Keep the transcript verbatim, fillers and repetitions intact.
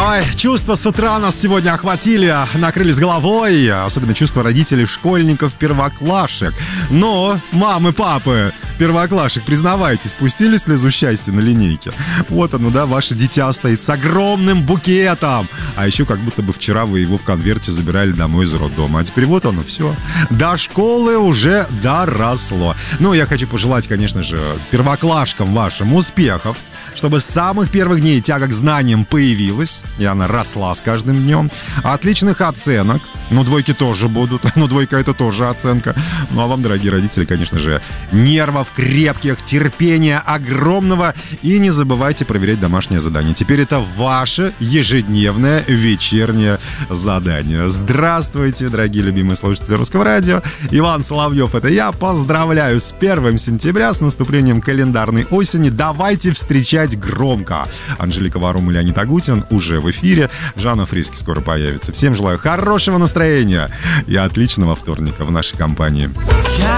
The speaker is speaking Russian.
Ой, чувства с утра нас сегодня охватили, накрылись головой. Особенно чувства родителей, школьников, первоклашек. Но, мамы, папы, первоклашек, признавайтесь, пустили слезу счастья на линейке? Вот оно, да, ваше дитя стоит с огромным букетом. А еще как будто бы вчера вы его в конверте забирали домой из роддома. А теперь вот оно, все. До школы уже доросло. Ну, я хочу пожелать, конечно же, первоклашкам вашим успехов, чтобы с самых первых дней тяга к знаниям появилась, и она росла с каждым днем. Отличных оценок. Ну, двойки тоже будут. Ну, двойка — это тоже оценка. Ну, а вам, дорогие родители, конечно же, нервов крепких, терпения огромного. И не забывайте проверять домашнее задание. Теперь это ваше ежедневное вечернее задание. Здравствуйте, дорогие любимые слушатели Русского радио. Иван Соловьев — это я. Поздравляю с первым сентября, с наступлением календарной осени. Давайте встречать громко. Анжелика Варум и Леонид Агутин уже в эфире. Жанна Фриски скоро появится. Всем желаю хорошего настроения и отличного вторника в нашей компании. Я